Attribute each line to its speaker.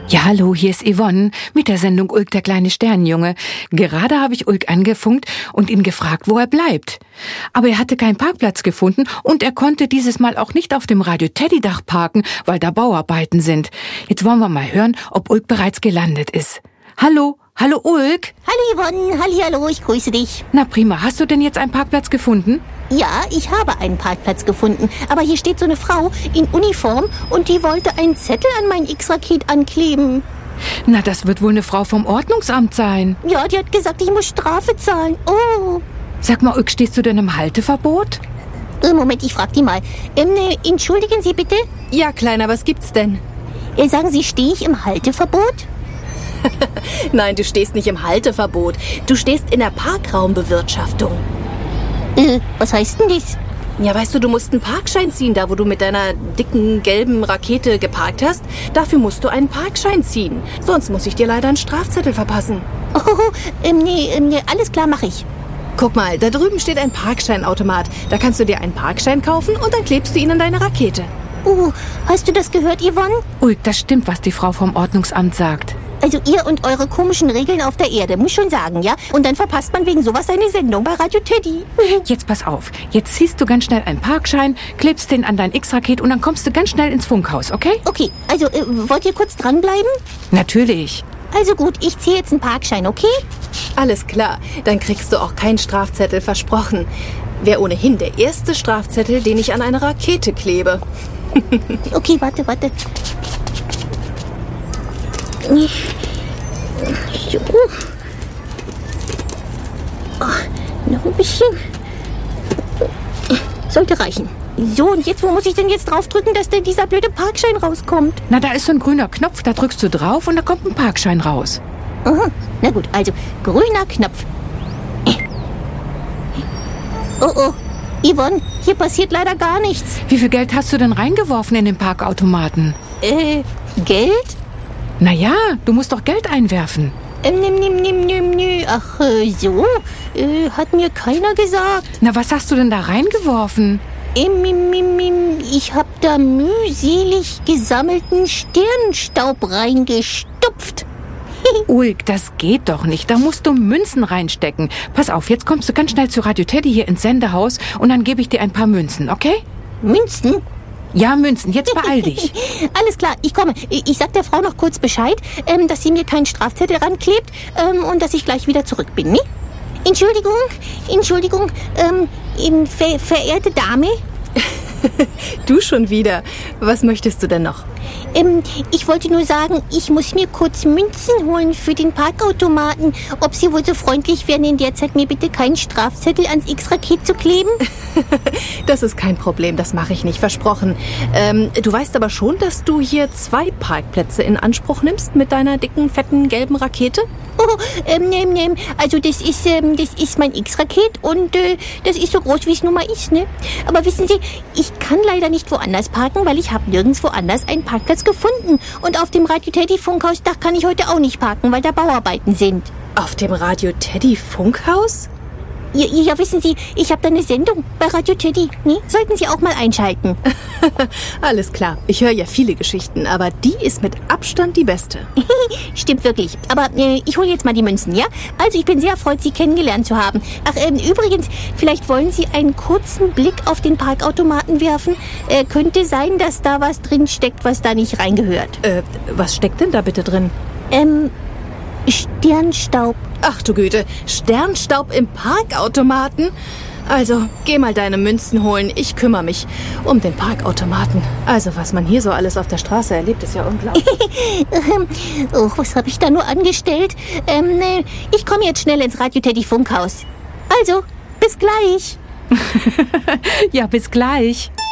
Speaker 1: Ja, hallo, hier ist Yvonne mit der Sendung Ulk, der kleine Sternenjunge. Gerade habe ich Ulk angefunkt und ihn gefragt, wo er bleibt. Aber er hatte keinen Parkplatz gefunden und er konnte dieses Mal auch nicht auf dem Radio-Teddy-Dach parken, weil da Bauarbeiten sind. Jetzt wollen wir mal hören, ob Ulk bereits gelandet ist. Hallo, hallo Ulk.
Speaker 2: Hallo Yvonne, hallo, ich grüße dich.
Speaker 1: Na prima, hast du denn jetzt einen Parkplatz gefunden?
Speaker 2: Ja, ich habe einen Parkplatz gefunden, aber hier steht so eine Frau in Uniform und die wollte einen Zettel an mein X-Raket ankleben.
Speaker 1: Na, das wird wohl eine Frau vom Ordnungsamt sein.
Speaker 2: Ja, die hat gesagt, ich muss Strafe zahlen. Oh.
Speaker 1: Sag mal, Ulk, stehst du denn im Halteverbot?
Speaker 2: Moment, ich frag die mal. Entschuldigen Sie bitte?
Speaker 3: Ja, Kleiner, was gibt's denn?
Speaker 2: Sagen Sie, stehe ich im Halteverbot?
Speaker 3: Nein, du stehst nicht im Halteverbot. Du stehst in der Parkraumbewirtschaftung.
Speaker 2: Was heißt denn das?
Speaker 3: Ja, weißt du musst einen Parkschein ziehen, da wo du mit deiner dicken, gelben Rakete geparkt hast. Dafür musst du einen Parkschein ziehen. Sonst muss ich dir leider einen Strafzettel verpassen.
Speaker 2: Nee, alles klar, mache ich.
Speaker 3: Guck mal, da drüben steht ein Parkscheinautomat. Da kannst du dir einen Parkschein kaufen und dann klebst du ihn an deine Rakete.
Speaker 2: Hast du das gehört, Yvonne?
Speaker 1: Ulk, das stimmt, was die Frau vom Ordnungsamt sagt.
Speaker 2: Also ihr und eure komischen Regeln auf der Erde, muss schon sagen, ja? Und dann verpasst man wegen sowas eine Sendung bei Radio Teddy.
Speaker 1: Jetzt pass auf, jetzt ziehst du ganz schnell einen Parkschein, klebst den an dein X-Raket und dann kommst du ganz schnell ins Funkhaus, okay?
Speaker 2: Okay, also wollt ihr kurz dranbleiben?
Speaker 1: Natürlich.
Speaker 2: Also gut, ich ziehe jetzt einen Parkschein, okay?
Speaker 3: Alles klar, dann kriegst du auch keinen Strafzettel, versprochen. Wäre ohnehin der erste Strafzettel, den ich an eine Rakete klebe.
Speaker 2: Okay, warte. So. Noch ein bisschen. Sollte reichen. So, und jetzt, wo muss ich denn jetzt draufdrücken, dass denn dieser blöde Parkschein rauskommt?
Speaker 1: Na, da ist so ein grüner Knopf, da drückst du drauf und da kommt ein Parkschein raus.
Speaker 2: Aha. Na gut, also grüner Knopf. Oh, Yvonne, hier passiert leider gar nichts.
Speaker 1: Wie viel Geld hast du denn reingeworfen in den Parkautomaten?
Speaker 2: Geld?
Speaker 1: Naja, du musst doch Geld einwerfen.
Speaker 2: Ach, so? Hat mir keiner gesagt.
Speaker 1: Na, was hast du denn da reingeworfen?
Speaker 2: Ich hab da mühselig gesammelten Sternenstaub reingestopft.
Speaker 1: Ulk, das geht doch nicht. Da musst du Münzen reinstecken. Pass auf, jetzt kommst du ganz schnell zu Radio Teddy hier ins Sendehaus und dann gebe ich dir ein paar Münzen, okay?
Speaker 2: Münzen?
Speaker 1: Ja, Münzen. Jetzt beeil dich.
Speaker 2: Alles klar, ich komme. Ich sag der Frau noch kurz Bescheid, dass sie mir keinen Strafzettel ranklebt und dass ich gleich wieder zurück bin, ne? Entschuldigung, verehrte Dame.
Speaker 3: Du schon wieder. Was möchtest du denn noch?
Speaker 2: Ich wollte nur sagen, ich muss mir kurz Münzen holen für den Parkautomaten. Ob Sie wohl so freundlich wären, in der Zeit mir bitte keinen Strafzettel ans X-Raket zu kleben?
Speaker 3: Das ist kein Problem, das mache ich nicht, versprochen. Du weißt aber schon, dass du hier 2 Parkplätze in Anspruch nimmst mit deiner dicken, fetten, gelben Rakete?
Speaker 2: Also das ist mein X-Raket und das ist so groß, wie es nun mal ist, ne? Aber wissen Sie, ich kann leider nicht woanders parken, weil ich habe nirgends woanders einen Parkplatz gefunden. Und auf dem Radio Teddy Funkhausdach kann ich heute auch nicht parken, weil da Bauarbeiten sind.
Speaker 3: Auf dem Radio Teddy Funkhaus?
Speaker 2: Ja, wissen Sie, ich habe da eine Sendung bei Radio Teddy. Ne? Sollten Sie auch mal einschalten.
Speaker 3: Alles klar. Ich höre ja viele Geschichten, aber die ist mit Abstand die beste.
Speaker 2: Stimmt wirklich. Aber ich hole jetzt mal die Münzen, ja? Also ich bin sehr erfreut, Sie kennengelernt zu haben. Ach, übrigens, vielleicht wollen Sie einen kurzen Blick auf den Parkautomaten werfen. Könnte sein, dass da was drin steckt, was da nicht reingehört.
Speaker 3: Was steckt denn da bitte drin?
Speaker 2: Sternstaub.
Speaker 3: Ach du Güte, Sternstaub im Parkautomaten? Also, geh mal deine Münzen holen, ich kümmere mich um den Parkautomaten. Also, was man hier so alles auf der Straße erlebt, ist ja unglaublich.
Speaker 2: Was habe ich da nur angestellt? Ich komme jetzt schnell ins Radio Teddy Funkhaus. Also, bis gleich.
Speaker 1: Ja, bis gleich.